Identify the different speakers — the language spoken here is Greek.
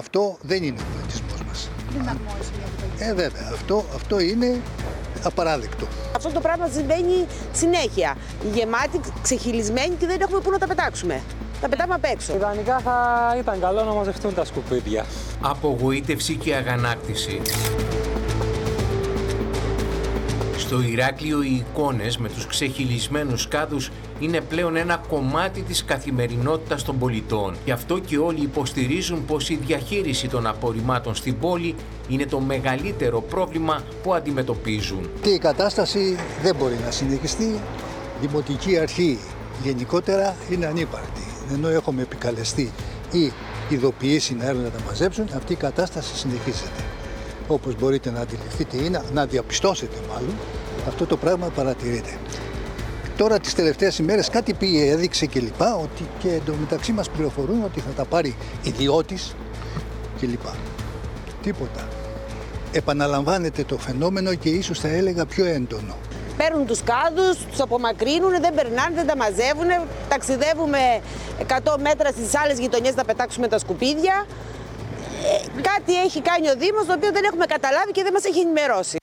Speaker 1: Αυτό δεν είναι ο πολιτισμός μας.
Speaker 2: Δεν αρμόζει για το
Speaker 1: Βέβαια, αυτό είναι απαράδεκτο.
Speaker 3: Αυτό το πράγμα συμβαίνει συνέχεια. Γεμάτοι, ξεχυλισμένοι και δεν έχουμε πού να τα πετάξουμε. Τα πετάμε απ' έξω.
Speaker 4: Ιδανικά θα ήταν καλό να μαζευτούν τα σκουπίδια.
Speaker 5: Απογοήτευση και αγανάκτηση. Στο Ηράκλειο οι εικόνες με τους ξεχυλισμένους κάδους είναι πλέον ένα κομμάτι της καθημερινότητας των πολιτών. Γι' αυτό και όλοι υποστηρίζουν πως η διαχείριση των απορριμμάτων στην πόλη είναι το μεγαλύτερο πρόβλημα που αντιμετωπίζουν.
Speaker 1: Η κατάσταση δεν μπορεί να συνεχιστεί. Η Δημοτική Αρχή γενικότερα είναι ανύπαρκτη. Ενώ έχουμε επικαλεστεί ή ειδοποιήσει να έρθουν να τα μαζέψουν, αυτή η κατάσταση συνεχίζεται. Όπως μπορείτε να αντιληφθείτε ή να διαπιστώσετε μάλλον, αυτό το πράγμα παρατηρείται. Τώρα τις τελευταίες ημέρες κάτι πήγε, έδειξε κλπ. Ότι και εντωμεταξύ μας πληροφορούν ότι θα τα πάρει ιδιώτης κλπ. Τίποτα. Επαναλαμβάνεται το φαινόμενο και ίσως θα έλεγα πιο έντονο.
Speaker 3: Παίρνουν τους κάδους, τους απομακρύνουν, δεν περνάνε, δεν τα μαζεύουν. Ταξιδεύουμε 100 μέτρα στις άλλες γειτονιές να πετάξουμε τα σκουπίδια. Κάτι έχει κάνει ο Δήμος το οποίο δεν έχουμε καταλάβει και δεν μας έχει ενημερώσει.